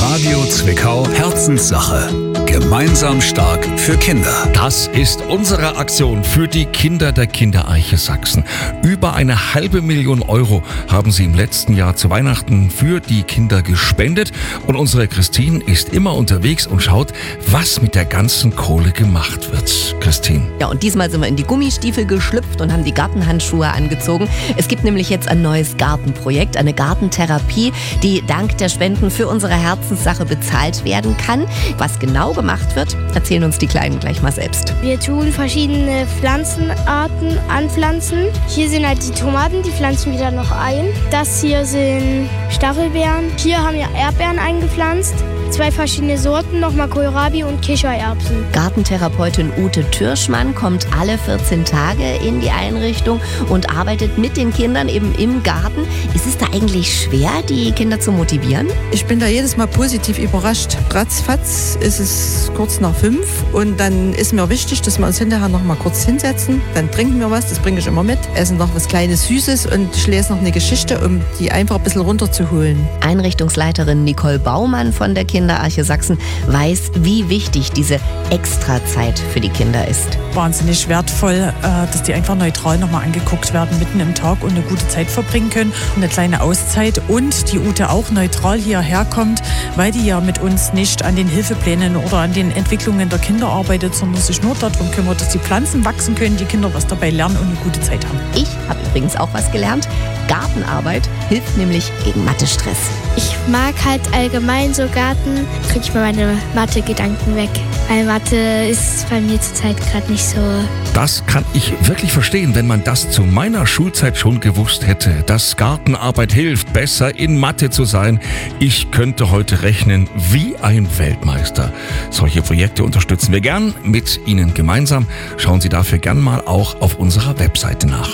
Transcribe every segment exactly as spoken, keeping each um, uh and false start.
Radio Zwickau Herzenssache. Gemeinsam stark für Kinder. Das ist unsere Aktion für die Kinder der Kinderarche Sachsen. Über eine halbe Million Euro haben sie im letzten Jahr zu Weihnachten für die Kinder gespendet. Und unsere Christine ist immer unterwegs und schaut, was mit der ganzen Kohle gemacht wird. Christine. Ja, und diesmal sind wir in die Gummistiefel geschlüpft und haben die Gartenhandschuhe angezogen. Es gibt nämlich jetzt ein neues Gartenprojekt, eine Gartentherapie, die dank der Spenden für unsere Herzenssache bezahlt werden kann. Was genau gemacht wird, erzählen uns die Kleinen gleich mal selbst. Wir tun verschiedene Pflanzenarten anpflanzen. Hier sind halt die Tomaten, die pflanzen wir dann noch ein. Das hier sind Stachelbeeren. Hier haben wir Erdbeeren eingepflanzt. Zwei verschiedene Sorten, nochmal Kohlrabi und Kichererbsen. Gartentherapeutin Ute Türschmann kommt alle vierzehn Tage in die Einrichtung und arbeitet mit den Kindern eben im Garten. Ist es da eigentlich schwer, die Kinder zu motivieren? Ich bin da jedes Mal positiv überrascht. Ratzfatz ist es kurz nach fünf und dann ist mir wichtig, dass wir uns hinterher noch mal kurz hinsetzen. Dann trinken wir was, das bringe ich immer mit. Essen noch was Kleines Süßes und ich lese noch eine Geschichte, um die einfach ein bisschen runterzuholen. Einrichtungsleiterin Nicole Baumann von der Kinderarche Sachsen weiß, wie wichtig diese Extrazeit für die Kinder ist. Wahnsinnig wertvoll, dass die einfach neutral nochmal angeguckt werden, mitten im Tag und eine gute Zeit verbringen können. Eine kleine Auszeit und die Ute auch neutral hierher kommt, weil die ja mit uns nicht an den Hilfeplänen oder an den Entwicklungen der Kinder arbeitet, sondern sich nur darum kümmert, dass die Pflanzen wachsen können, die Kinder was dabei lernen und eine gute Zeit haben. Ich habe übrigens auch was gelernt. Gartenarbeit hilft nämlich gegen Mathe-Stress. Ich mag halt allgemein so Garten, kriege ich mal meine Mathe-Gedanken weg. Weil Mathe ist bei mir zurzeit gerade nicht so. Das kann ich wirklich verstehen, wenn man das zu meiner Schulzeit schon gewusst hätte, dass Gartenarbeit hilft, besser in Mathe zu sein. Ich könnte heute rechnen wie ein Weltmeister. Solche Projekte unterstützen wir gern mit Ihnen gemeinsam. Schauen Sie dafür gern mal auch auf unserer Webseite nach.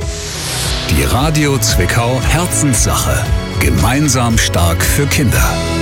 Die Radio Zwickau Herzenssache. Gemeinsam stark für Kinder.